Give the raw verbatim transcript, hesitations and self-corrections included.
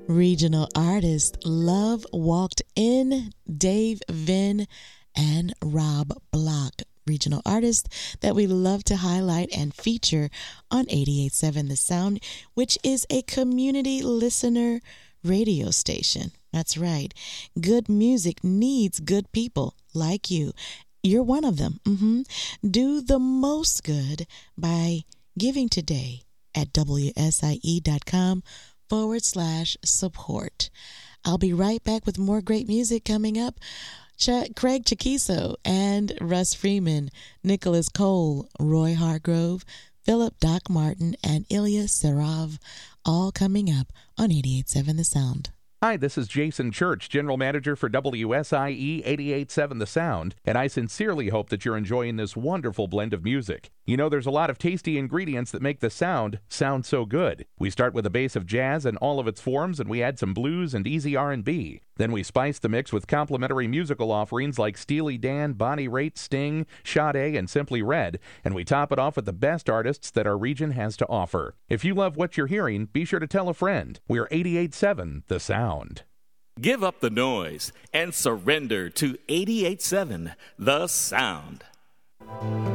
Regional artist Love Walked In, Dave Vinn and Rob Block. Regional artists that we love to highlight and feature on eighty-eight point seven The Sound, which is a community listener radio station. That's right. Good music needs good people like you. You're one of them. Mm-hmm. Do the most good by giving today at wsie.com forward slash support. I'll be right back with more great music coming up. Ch- Craig Chaquiso and Russ Freeman, Nicholas Cole, Roy Hargrove, Philip Doc Martin, and Ilya Serov, all coming up on eighty-eight point seven The Sound. Hi, this is Jason Church, General Manager for W S I E eighty-eight point seven The Sound, and I sincerely hope that you're enjoying this wonderful blend of music. You know, there's a lot of tasty ingredients that make the sound sound so good. We start with a base of jazz in all of its forms, and we add some blues and easy R and B. Then we spice the mix with complementary musical offerings like Steely Dan, Bonnie Raitt, Sting, Sade, and Simply Red, and we top it off with the best artists that our region has to offer. If you love what you're hearing, be sure to tell a friend. We're eighty-eight point seven The Sound. Give up the noise and surrender to eighty-eight point seven The Sound.